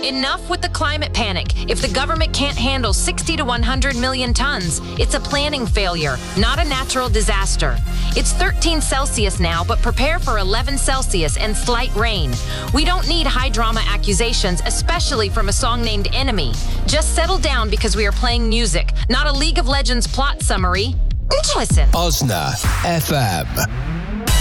Enough with the climate panic. If the government can't handle 60 to 100 million tons, it's a planning failure, not a natural disaster. It's 13 Celsius now, but prepare for 11 Celsius and slight rain. We don't need high drama accusations, especially from a song named Enemy. Just settle down because we are playing music, not a League of Legends plot summary. Listen. Osna FM.